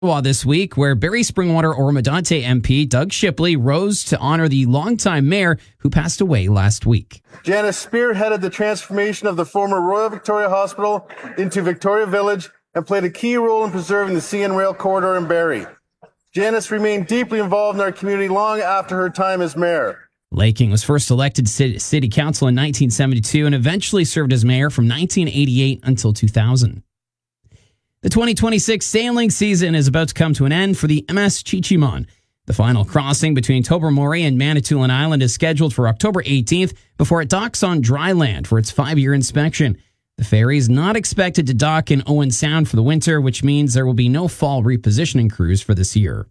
This week, where Barrie Springwater Oro-Medonte MP Doug Shipley rose to honor the longtime mayor who passed away last week. Janice spearheaded the transformation of the former Royal Victoria Hospital into Victoria Village and played a key role in preserving the CN Rail corridor in Barrie. Janice remained deeply involved in our community long after her time as mayor. Laking was first elected to city council in 1972 and eventually served as mayor from 1988 until 2000. The 2026 sailing season is about to come to an end for the MS Chichimon. The final crossing between Tobermory and Manitoulin Island is scheduled for October 18th before it docks on dry land for its 5-year inspection. The ferry is not expected to dock in Owen Sound for the winter, which means there will be no fall repositioning cruise for this year.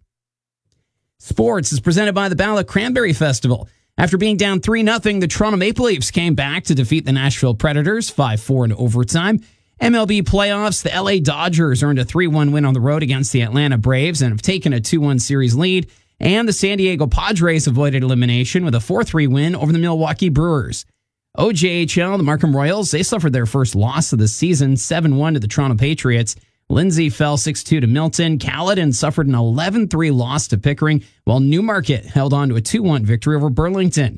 Sports is presented by the Bala Cranberry Festival. After being down 3-0, the Toronto Maple Leafs came back to defeat the Nashville Predators 5-4 in overtime. MLB playoffs, the LA Dodgers earned a 3-1 win on the road against the Atlanta Braves and have taken a 2-1 series lead. And the San Diego Padres avoided elimination with a 4-3 win over the Milwaukee Brewers. OJHL, the Markham Royals, they suffered their first loss of the season, 7-1 to the Toronto Patriots. Lindsay fell 6-2 to Milton. Caledon suffered an 11-3 loss to Pickering, while Newmarket held on to a 2-1 victory over Burlington.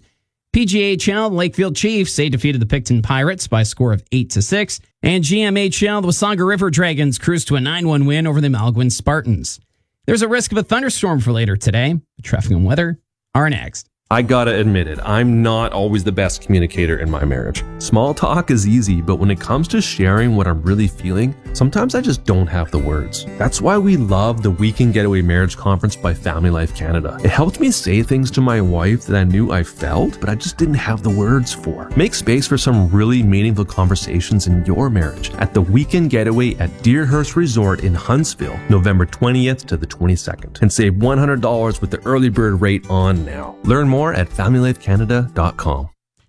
PGHL, the Lakefield Chiefs, they defeated the Picton Pirates by a score of 8-6. And GMHL, the Wasaga River Dragons cruised to a 9-1 win over the Malguin Spartans. There's a risk of a thunderstorm for later today. Traffic and weather are next. I gotta admit it, I'm not always the best communicator in my marriage. Small talk is easy, but when it comes to sharing what I'm really feeling, sometimes I just don't have the words. That's why we love the Weekend Getaway Marriage Conference by Family Life Canada. It helped me say things to my wife that I knew I felt, but I just didn't have the words for. Make space for some really meaningful conversations in your marriage at the Weekend Getaway at Deerhurst Resort in Huntsville, November 20th to the 22nd, and save $100 with the early bird rate on now. Learn more at FamilyLifeCanada.com.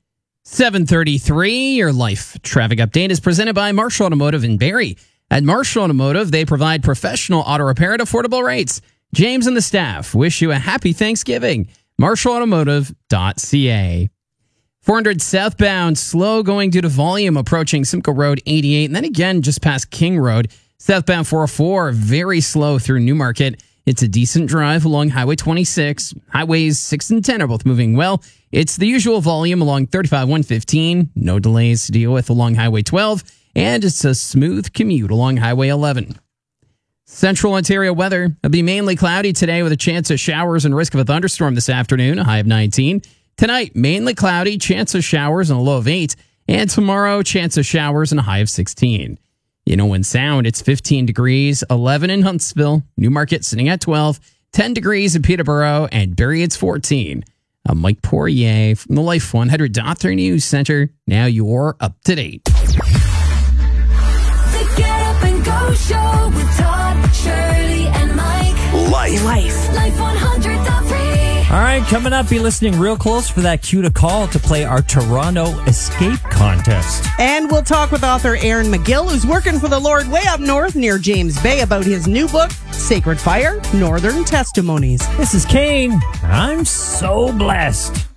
7:33, your life traffic update is presented by Marshall Automotive in Barrie. At Marshall Automotive, they provide professional auto repair at affordable rates. James and the staff wish you a happy Thanksgiving. MarshallAutomotive.ca. 400 southbound, slow going due to volume approaching Simcoe Road 88, and then again just past King Road. Southbound 404, very slow through Newmarket. It's a decent drive along Highway 26. Highways 6 and 10 are both moving well. It's the usual volume along 35-115. No delays to deal with along Highway 12. And it's a smooth commute along Highway 11. Central Ontario weather. It'll be mainly cloudy today with a chance of showers and risk of a thunderstorm this afternoon, a high of 19. Tonight, mainly cloudy, chance of showers and a low of 8. And tomorrow, chance of showers and a high of 16. In Owen Sound, it's 15 degrees, 11 in Huntsville, Newmarket sitting at 12, 10 degrees in Peterborough, and Barrie it's 14. I'm Mike Poirier from the Life 100.3 News Center. Now you're up to date. The Get Up and Go Show with Todd, Shirley, and Mike. Life 100.3. All right, coming up, be listening real close for that cue to call to play our Toronto Escape Contest. And we'll talk with author Aaron McGill, who's working for the Lord way up north near James Bay, about his new book, Sacred Fire, Northern Testimonies. This is Kane. I'm so blessed.